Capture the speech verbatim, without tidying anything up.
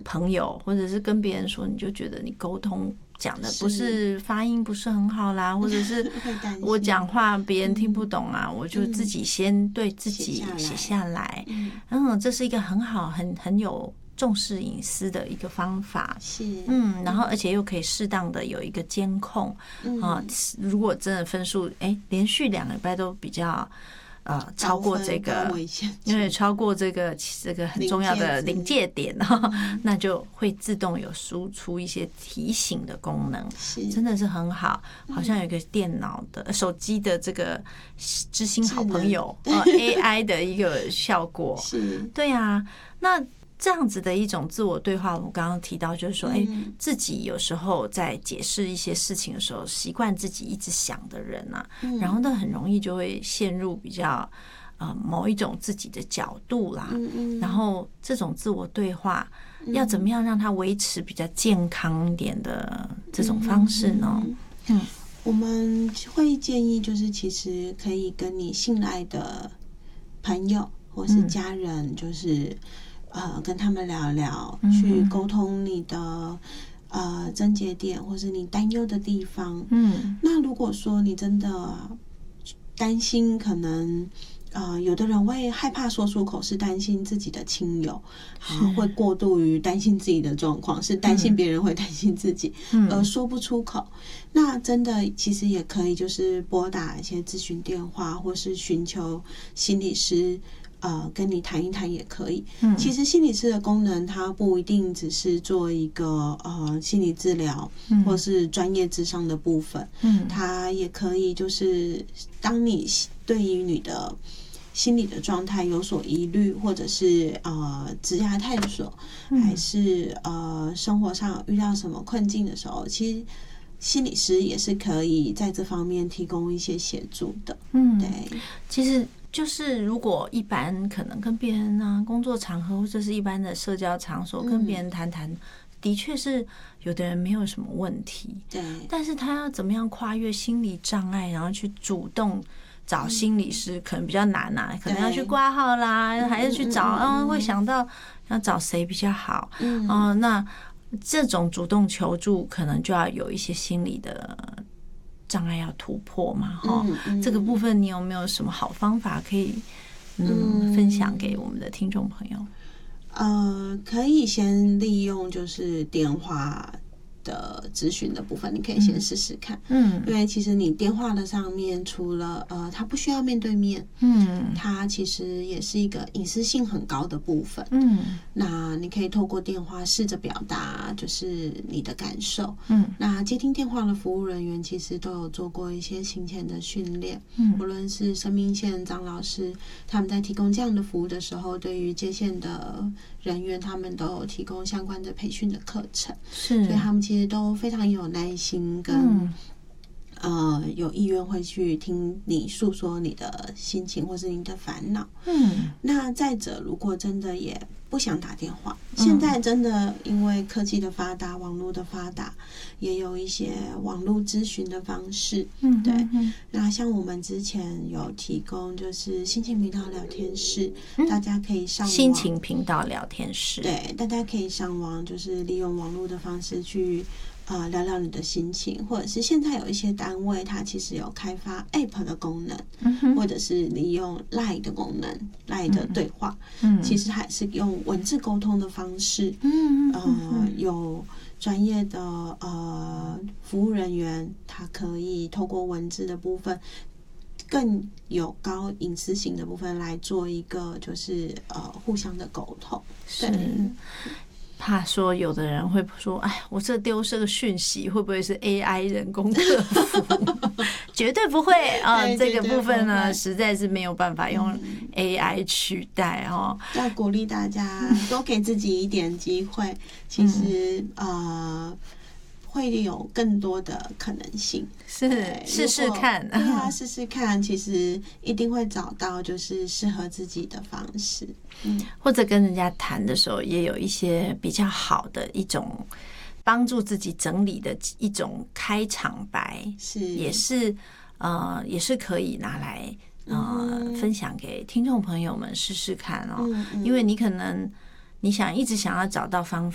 朋友，或者是跟别人说，你就觉得你沟通讲的不是发音不是很好啦，或者是我讲话别人听不懂啊，我就自己先对自己写下来。嗯，这是一个很好、很很有重视隐私的一个方法。 是， 嗯，然后而且又可以适当的有一个监控啊。如果真的分数哎连续两个礼拜都比较。呃，超过这个，因为超过这个这个很重要的临界点，嗯、那就会自动有输出一些提醒的功能，真的是很好。好像有一个电脑的、手机的这个知心好朋友，呃 A I 的一个效果。 是， 对啊，那。这样子的一种自我对话，我刚刚提到就是说，哎，自己有时候在解释一些事情的时候，习惯自己一直想的人啊，然后呢，很容易就会陷入比较呃某一种自己的角度啦，然后这种自我对话要怎么样让它维持比较健康一点的这种方式呢？嗯， 我们会建议就是其实可以跟你信赖的朋友或是家人，就是。呃，跟他们聊聊，去沟通你的呃症结点，或是你担忧的地方。嗯，那如果说你真的担心，可能呃，有的人会害怕说出口，是担心自己的亲友，啊，会过度于担心自己的状况，是担心别人会担心自己，嗯、而说不出口。那真的其实也可以，就是拨打一些咨询电话，或是寻求心理师。呃，跟你谈一谈也可以。嗯，其实心理师的功能，它不一定只是做一个呃心理治疗，嗯、或是专业咨商的部分。嗯，它也可以就是当你对于你的心理的状态有所疑虑，或者是呃职业探索，嗯、还是呃生活上遇到什么困境的时候，其实心理师也是可以在这方面提供一些协助的。嗯，对， 其实。就是如果一般可能跟别人啊工作场合或者是一般的社交场所跟别人谈谈，的确是有的人没有什么问题， 对， 但是他要怎么样跨越心理障碍，然后去主动找心理师，可能比较难啊，可能要去挂号啦，还是去找啊，会想到要找谁比较好，嗯、呃，那这种主动求助可能就要有一些心理的。障碍要突破嘛，哈、嗯嗯，这个部分你有没有什么好方法可以嗯分享给我们的听众朋友？ 呃，可以先利用就是电话的咨询的部分，你可以先试试看。嗯，因为其实你电话的上面，除了呃，它不需要面对面，嗯，它其实也是一个隐私性很高的部分。嗯，那你可以透过电话试着表达，就是你的感受。嗯，那接听电话的服务人员其实都有做过一些行前的训练。嗯，无论是生命线张老师，他们在提供这样的服务的时候，对于接线的人员，他们都有提供相关的培训的课程。是，所以他们其实都非常有耐心跟、嗯、呃有意愿会去听你诉说你的心情或是你的烦恼。嗯，那再者，如果真的也不想打电话，现在真的因为科技的发达，网络的发达，也有一些网络咨询的方式。嗯，对。那像我们之前有提供就是心情频道聊天室，嗯、大家可以上网心情频道聊天室， 对，大家可以上网，就是利用网络的方式去。呃，聊聊你的心情，或者是现在有一些单位，它其实有开发 App 的功能，嗯、或者是利用 Line 的功能 ，Line 的对话，嗯、其实还是用文字沟通的方式，嗯、呃，有专业的呃服务人员，他可以透过文字的部分，更有高隐私性的部分来做一个就是呃互相的沟通，对。 怕说有的人会说，哎，我这丢这个讯息会不会是 A I 人工客服？绝对不会啊、呃！这个部分呢，实在是没有办法用 A I 取代哦。 要鼓励大家多给自己一点机会，其实、嗯、呃。会有更多的可能性， 是试试看， 对啊，试试看，其实一定会找到就是适合自己的方式。嗯， 或者跟人家谈的时候，也有一些比较好的一种帮助自己整理的一种开场白， 是也是呃也是可以拿来呃、嗯、分享给听众朋友们试试看哦，嗯嗯因为你可能。你想一直想要找到方